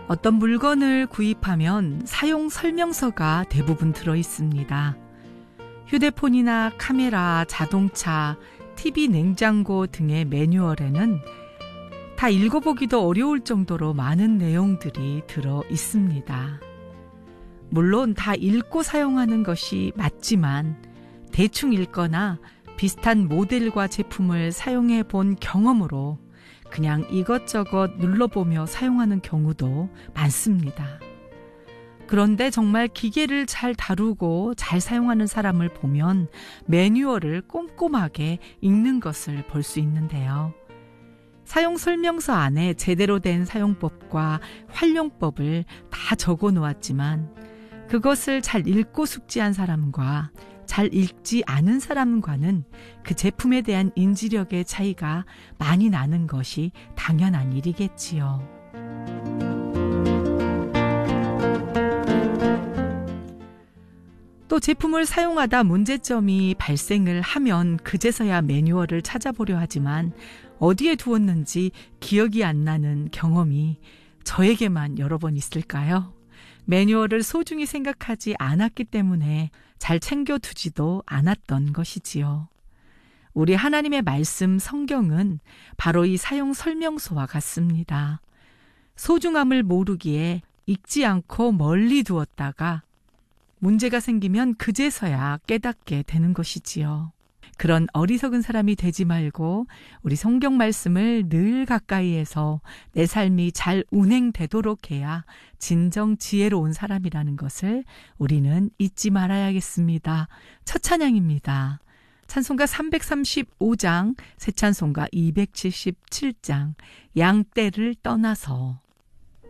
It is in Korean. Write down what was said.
어떤 물건을 구입하면 사용 설명서가 대부분 들어 있습니다. 휴대폰이나 카메라, 자동차, TV, 냉장고 등의 매뉴얼에는 다 읽어보기도 어려울 정도로 많은 내용들이 들어 있습니다. 물론 다 읽고 사용하는 것이 맞지만 대충 읽거나 비슷한 모델과 제품을 사용해 본 경험으로 그냥 이것저것 눌러보며 사용하는 경우도 많습니다. 그런데 정말 기계를 잘 다루고 잘 사용하는 사람을 보면 매뉴얼을 꼼꼼하게 읽는 것을 볼 수 있는데요. 사용 설명서 안에 제대로 된 사용법과 활용법을 다 적어 놓았지만 그것을 잘 읽고 숙지한 사람과 잘 읽지 않은 사람과는 그 제품에 대한 인지력의 차이가 많이 나는 것이 당연한 일이겠지요. 또 제품을 사용하다 문제점이 발생을 하면 그제서야 매뉴얼을 찾아보려 하지만 어디에 두었는지 기억이 안 나는 경험이 저에게만 여러 번 있을까요? 매뉴얼을 소중히 생각하지 않았기 때문에 잘 챙겨두지도 않았던 것이지요. 우리 하나님의 말씀 성경은 바로 이 사용 설명서와 같습니다. 소중함을 모르기에 읽지 않고 멀리 두었다가 문제가 생기면 그제서야 깨닫게 되는 것이지요. 그런 어리석은 사람이 되지 말고 우리 성경 말씀을 늘 가까이에서 내 삶이 잘 운행되도록 해야 진정 지혜로운 사람이라는 것을 우리는 잊지 말아야겠습니다. 첫 찬양입니다. 찬송가 335장, 새 찬송가 277장, 양떼를 떠나서.